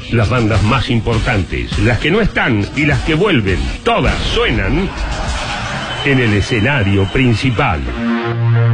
Las bandas más importantes, las que no están y las que vuelven, todas suenan en el escenario principal.